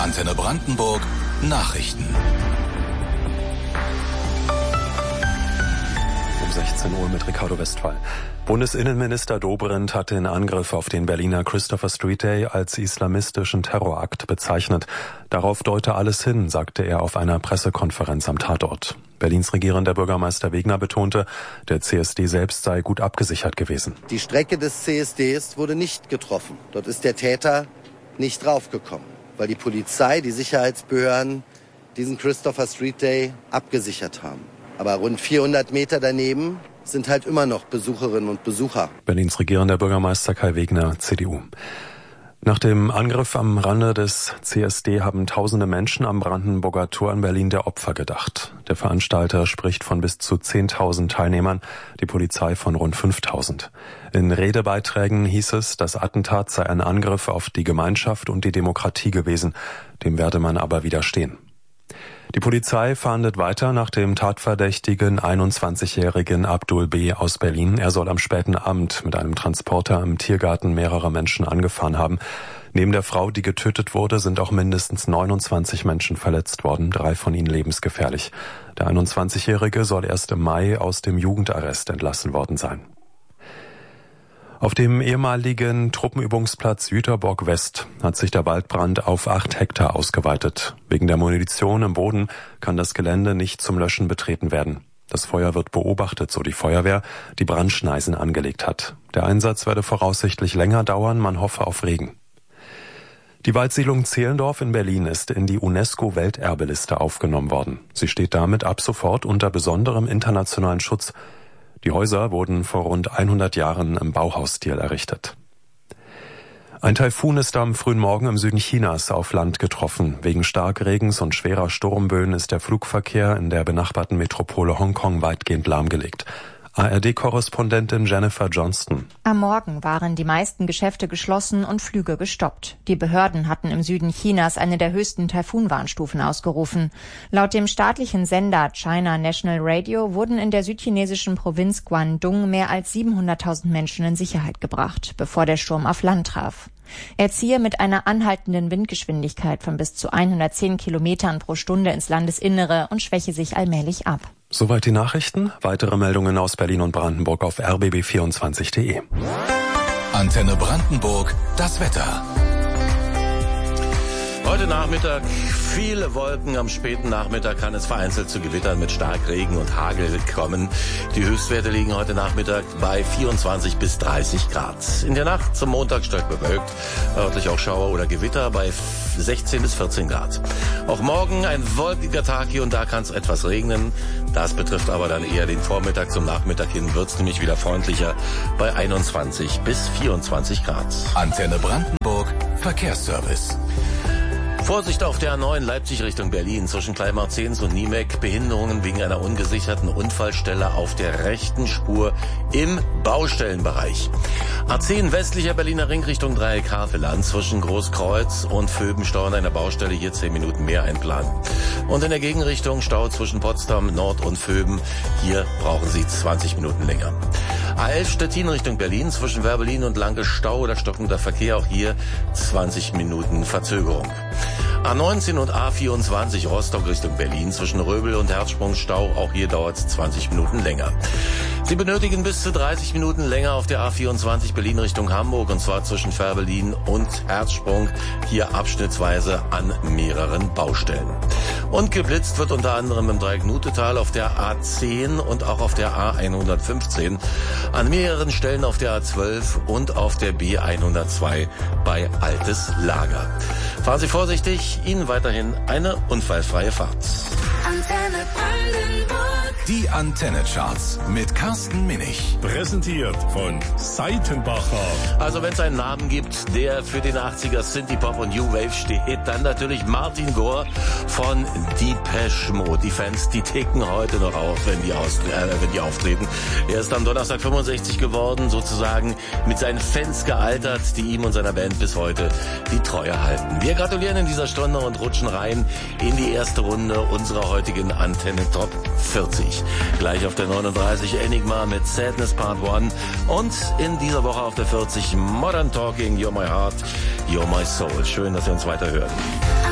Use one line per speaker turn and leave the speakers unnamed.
Antenne Brandenburg Nachrichten.
Um 16 Uhr mit Ricardo Westphal. Bundesinnenminister Dobrindt hat den Angriff auf den Berliner Christopher Street Day als islamistischen Terrorakt bezeichnet. Darauf deute alles hin, sagte er auf einer Pressekonferenz am Tatort. Berlins regierender Bürgermeister Wegner betonte, der CSD selbst sei gut abgesichert gewesen.
Die Strecke des CSDs wurde nicht getroffen. Dort ist der Täter nicht draufgekommen, weil die Polizei, die Sicherheitsbehörden diesen Christopher Street Day abgesichert haben. Aber rund 400 Meter daneben sind halt immer noch Besucherinnen und Besucher.
Berlins regierender Bürgermeister Kai Wegner, CDU. Nach dem Angriff am Rande des CSD haben tausende Menschen am Brandenburger Tor in Berlin der Opfer gedacht. Der Veranstalter spricht von bis zu 10.000 Teilnehmern, die Polizei von rund 5.000. In Redebeiträgen hieß es, das Attentat sei ein Angriff auf die Gemeinschaft und die Demokratie gewesen. Dem werde man aber widerstehen. Die Polizei fahndet weiter nach dem tatverdächtigen 21-jährigen Abdul B. aus Berlin. Er soll am späten Abend mit einem Transporter im Tiergarten mehrere Menschen angefahren haben. Neben der Frau, die getötet wurde, sind auch mindestens 29 Menschen verletzt worden, 3 von ihnen lebensgefährlich. Der 21-jährige soll erst im Mai aus dem Jugendarrest entlassen worden sein. Auf dem ehemaligen Truppenübungsplatz Jüterbock West hat sich der Waldbrand auf 8 Hektar ausgeweitet. Wegen der Munition im Boden kann das Gelände nicht zum Löschen betreten werden. Das Feuer wird beobachtet, so die Feuerwehr, die Brandschneisen angelegt hat. Der Einsatz werde voraussichtlich länger dauern, man hoffe auf Regen. Die Waldsiedlung Zehlendorf in Berlin ist in die UNESCO-Welterbeliste aufgenommen worden. Sie steht damit ab sofort unter besonderem internationalen Schutz. Die Häuser wurden vor rund 100 Jahren im Bauhausstil errichtet. Ein Taifun ist am frühen Morgen im Süden Chinas auf Land getroffen. Wegen Starkregens und schwerer Sturmböen ist der Flugverkehr in der benachbarten Metropole Hongkong weitgehend lahmgelegt. ARD-Korrespondentin Jennifer Johnston.
Am Morgen waren die meisten Geschäfte geschlossen und Flüge gestoppt. Die Behörden hatten im Süden Chinas eine der höchsten Taifun-Warnstufen ausgerufen. Laut dem staatlichen Sender China National Radio wurden in der südchinesischen Provinz Guangdong mehr als 700.000 Menschen in Sicherheit gebracht, bevor der Sturm auf Land traf. Er ziehe mit einer anhaltenden Windgeschwindigkeit von bis zu 110 Kilometern pro Stunde ins Landesinnere und schwäche sich allmählich ab.
Soweit die Nachrichten. Weitere Meldungen aus Berlin und Brandenburg auf rbb24.de.
Antenne Brandenburg, das Wetter.
Heute Nachmittag viele Wolken. Am späten Nachmittag kann es vereinzelt zu Gewittern mit Starkregen und Hagel kommen. Die Höchstwerte liegen heute Nachmittag bei 24 bis 30 Grad. In der Nacht zum Montag stark bewölkt, örtlich auch Schauer oder Gewitter bei 16 bis 14 Grad. Auch morgen ein wolkiger Tag, hier und da kann es etwas regnen. Das betrifft aber dann eher den Vormittag. Zum Nachmittag hin wird es nämlich wieder freundlicher bei 21 bis 24 Grad.
Antenne Brandenburg, Verkehrsservice.
Vorsicht auf der A9 Leipzig Richtung Berlin zwischen Kleinmarzens und Niemek. Behinderungen wegen einer ungesicherten Unfallstelle auf der rechten Spur im Baustellenbereich. A10 westlicher Berliner Ring Richtung Dreieck Havelland zwischen Großkreuz und Vöben an einer Baustelle, hier 10 Minuten mehr einplanen. Und in der Gegenrichtung Stau zwischen Potsdam Nord und Vöben, hier brauchen Sie 20 Minuten länger. A11 Stettin Richtung Berlin zwischen Werbelin und Lanke Stau oder stockender Verkehr, auch hier 20 Minuten Verzögerung. A19 und A24 Rostock Richtung Berlin zwischen Röbel und Herzsprung Stau, auch hier dauert es 20 Minuten länger. Sie benötigen bis zu 30 Minuten länger auf der A24 Berlin Richtung Hamburg, und zwar zwischen Fährberlin und Herzsprung, hier abschnittsweise an mehreren Baustellen. Und geblitzt wird unter anderem im Dreieck Nutetal auf der A10 und auch auf der A115, an mehreren Stellen auf der A12 und auf der B102 bei Altes Lager. Fahren Sie vorsichtig, Ihnen weiterhin eine unfallfreie Fahrt.
Antenne Brandenburg. Die Antenne-Charts mit Carsten Minich.
Präsentiert von Seitenbacher.
Also wenn es einen Namen gibt, der für den 80er Synthie-Pop und New Wave steht, dann natürlich Martin Gore von Depeche Mode. Die Fans, die ticken heute noch auf, wenn die auftreten. Er ist am Donnerstag 65 geworden, sozusagen mit seinen Fans gealtert, die ihm und seiner Band bis heute die Treue halten. Wir gratulieren in dieser Stunde und rutschen rein in die erste Runde unserer heutigen Antenne Top 40. Gleich auf der 39 Enigma mit Sadness Part 1 und in dieser Woche auf der 40 Modern Talking, You're My Heart, You're My Soul. Schön, dass Sie uns weiterhören.